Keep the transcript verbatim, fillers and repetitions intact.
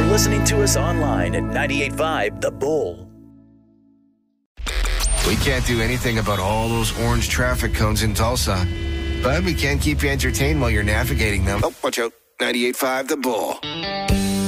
listening to us online at ninety-eight point five The Bull. We can't do anything about all those orange traffic cones in Tulsa, but we can keep you entertained while you're navigating them. Oh, watch out. ninety-eight point five The Bull.